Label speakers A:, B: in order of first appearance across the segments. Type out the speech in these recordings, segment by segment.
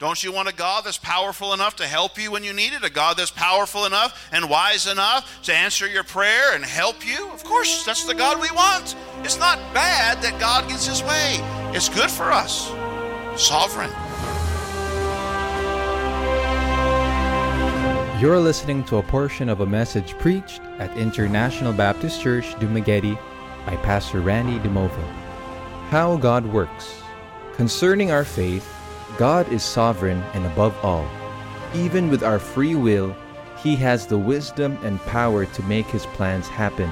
A: Don't you want a God that's powerful enough to help you when you need it? A God that's powerful enough and wise enough to answer your prayer and help you? Of course, that's the God we want. It's not bad that God gets his way. It's good for us. Sovereign.
B: You're listening to a portion of a message preached at International Baptist Church, Dumaguete by Pastor Randy DeMovo. How God works. Concerning our faith, God is sovereign and above all. Even with our free will, He has the wisdom and power to make His plans happen.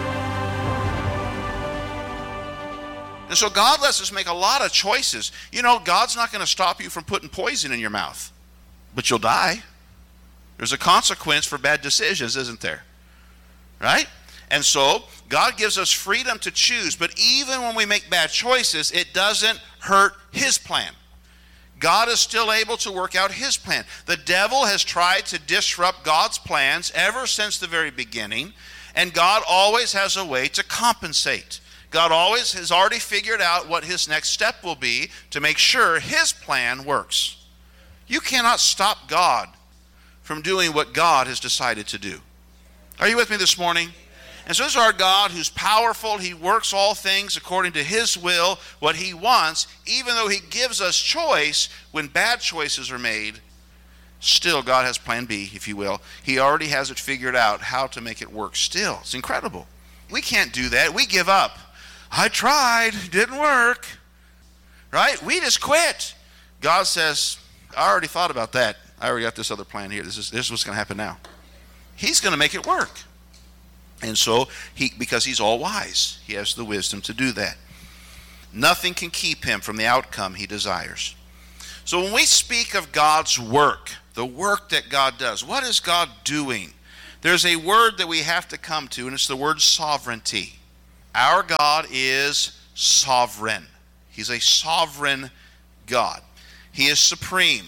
A: And so God lets us make a lot of choices. You know, God's not going to stop you from putting poison in your mouth, but you'll die. There's a consequence for bad decisions, isn't there? Right? And so God gives us freedom to choose, but even when we make bad choices, it doesn't hurt His plan. God is still able to work out His plan. The devil has tried to disrupt God's plans ever since the very beginning, and God always has a way to compensate. God always has already figured out what His next step will be to make sure His plan works. You cannot stop God from doing what God has decided to do. Are you with me this morning? And so this is our God who's powerful. He works all things according to His will, what He wants. Even though He gives us choice when bad choices are made, still God has plan B, if you will. He already has it figured out how to make it work still. It's incredible. We can't do that. We give up. I tried. Didn't work. Right? We just quit. God says, I already thought about that. I already got this other plan here. This is what's going to happen now. He's going to make it work. And so, because He's all wise, He has the wisdom to do that. Nothing can keep Him from the outcome He desires. So when we speak of God's work, the work that God does, what is God doing? There's a word that we have to come to, and it's the word sovereignty. Our God is sovereign. He's a sovereign God. He is supreme.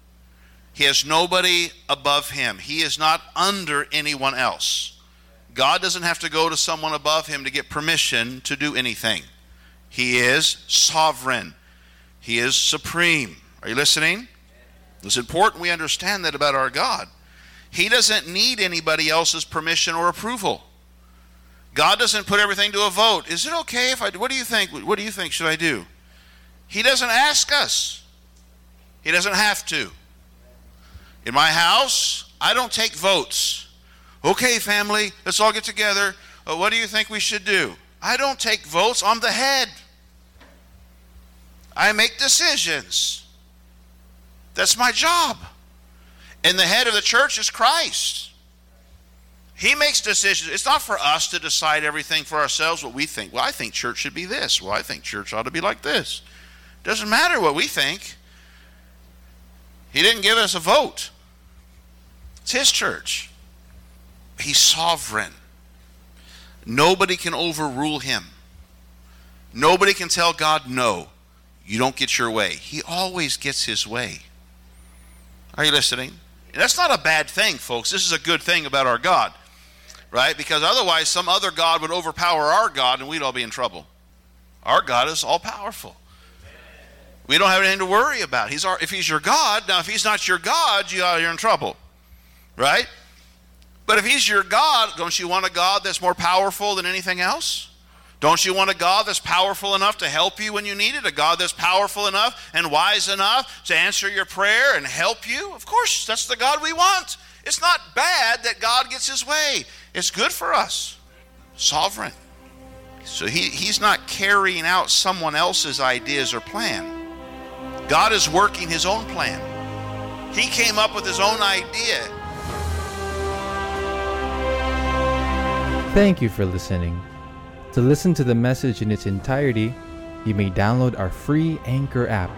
A: He has nobody above Him. He is not under anyone else. God doesn't have to go to someone above Him to get permission to do anything. He is sovereign. He is supreme. Are you listening? It's important we understand that about our God. He doesn't need anybody else's permission or approval. God doesn't put everything to a vote. Is it okay if I do? What do you think? What do you think should I do? He doesn't ask us. He doesn't have to. In my house, I don't take votes. Okay, family, let's all get together. What do you think we should do? I don't take votes. I'm the head. I make decisions. That's my job. And the head of the church is Christ. He makes decisions. It's not for us to decide everything for ourselves, what we think. Well, I think church should be this. Well, I think church ought to be like this. Doesn't matter what we think. He didn't give us a vote. It's His church. He's sovereign. Nobody can overrule Him. Nobody can tell God, no, you don't get your way. He always gets His way. Are you listening? And that's not a bad thing, folks. This is a good thing about our God, right? Because otherwise some other God would overpower our God and we'd all be in trouble. Our God is all-powerful. We don't have anything to worry about. If He's your God, now if He's not your God, you're in trouble, right? But if He's your God, don't you want a God that's more powerful than anything else? Don't you want a God that's powerful enough to help you when you need it? A God that's powerful enough and wise enough to answer your prayer and help you? Of course, that's the God we want. It's not bad that God gets His way. It's good for us. Sovereign. So He's not carrying out someone else's ideas or plan. God is working His own plan. He came up with His own idea.
B: Thank you for listening. To listen to the message in its entirety, you may download our free Anchor app,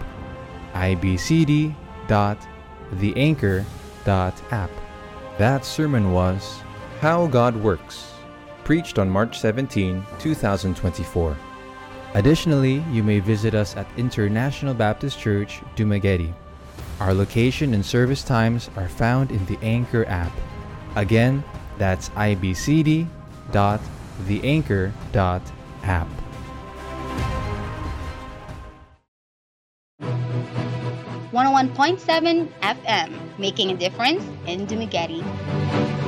B: ibcd.theanchor.app. That sermon was How God Works, preached on March 17, 2024. Additionally, you may visit us at International Baptist Church, Dumaguete. Our location and service times are found in the Anchor app. Again, that's ibcd.theanchor.app.
C: 101.7 FM, making a difference in Dumaguete.